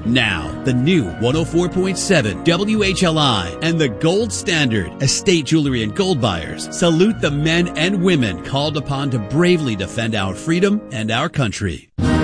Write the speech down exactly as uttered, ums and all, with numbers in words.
Now, the new one oh four point seven W H L I and the gold standard estate jewelry and gold buyers salute the men and women called upon to bravely defend our freedom and our country.